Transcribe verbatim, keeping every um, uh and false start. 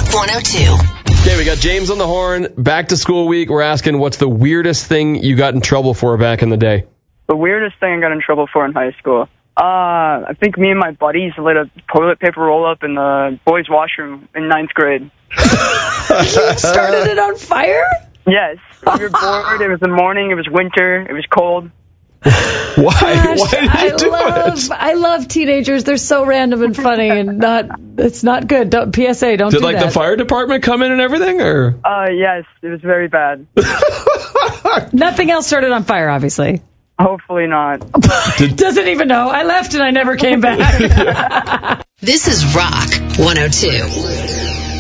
Rock one oh two. Okay, we got James on the horn. Back to school week. We're asking, what's the weirdest thing you got in trouble for back in the day? The weirdest thing I got in trouble for in high school. Uh, I think me and my buddies lit a toilet paper roll-up in the boys' washroom in ninth grade. You started it on fire? Yes. We were bored. It was the morning. It was winter. It was cold. Why? Gosh, Why did you I do love, it? I love teenagers. They're so random and funny, and not. It's not good. Don't, P S A, don't Did do like that. the fire department come in and everything, or? Uh, yes. It was very bad. Nothing else started on fire, obviously. Hopefully not. Doesn't even know. I left and I never came back. This is Rock one oh two.